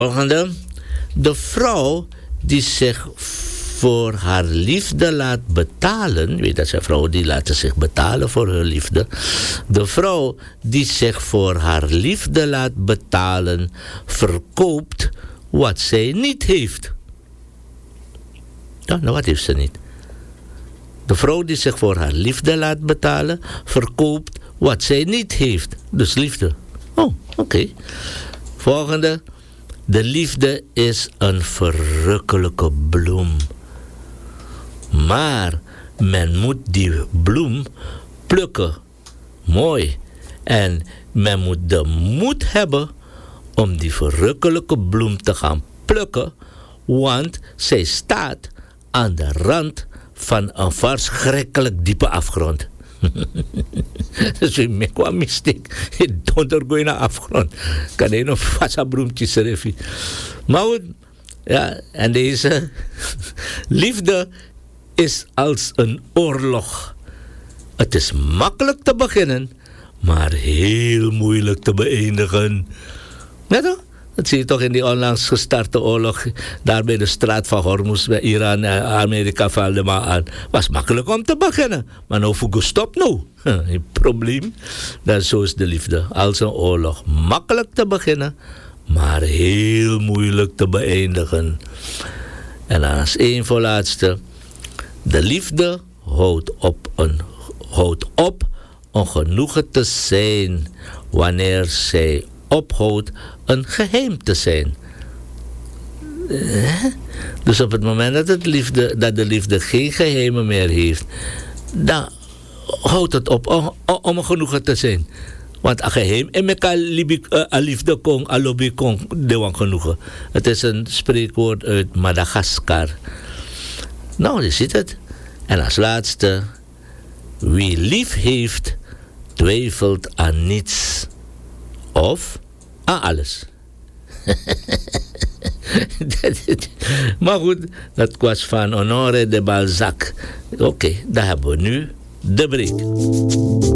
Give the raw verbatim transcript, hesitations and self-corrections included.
Volgende. De vrouw die zich voor haar liefde laat betalen. Je weet dat zijn vrouwen die laten zich betalen voor hun liefde. De vrouw die zich voor haar liefde laat betalen, verkoopt wat zij niet heeft. Ja, nou, wat heeft ze niet? De vrouw die zich voor haar liefde laat betalen, verkoopt wat zij niet heeft. Dus liefde. Oh, oké. Okay. Volgende. De liefde is een verrukkelijke bloem. Maar men moet die bloem plukken. Mooi. En men moet de moed hebben om die verrukkelijke bloem te gaan plukken. Want zij staat aan de rand van een verschrikkelijk diepe afgrond. Dus je maakt een mistake. Je donder go in de afgrond. Kan je nog vast een bloemtje schrijven. Maar goed, ja, en deze liefde is als een oorlog. Het is makkelijk te beginnen, maar heel moeilijk te beëindigen. Ja toch? Dat zie je toch in die onlangs gestarte oorlog. Daar bij de straat van Hormuz, bij Iran en Amerika valde maar aan. Was makkelijk om te beginnen. Maar nou voor gestopt nou. Een probleem. Dat zo is de liefde. Als een oorlog. Makkelijk te beginnen, maar heel moeilijk te beëindigen. En dan als één voorlaatste. De liefde houdt op, een, houdt op een genoegen te zijn wanneer zij ophoudt een geheim te zijn. Eh? Dus op het moment dat, het liefde, dat de liefde geen geheimen meer heeft, dan houdt het op om, om een genoegen te zijn. Want een geheim en met een liefde kon, een lobby kon, de genoegen. Het is een spreekwoord uit Madagaskar. Nou, je ziet het. En als laatste, wie lief heeft, twijfelt aan niets. Of aan alles. Maar goed, dat was van Honoré de Balzac. Oké, okay, daar hebben we nu de break.